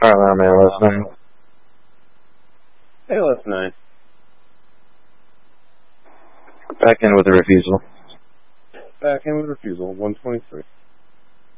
Fire alarm ALS9. ALS9. Back in with a refusal. Back in with refusal, 123.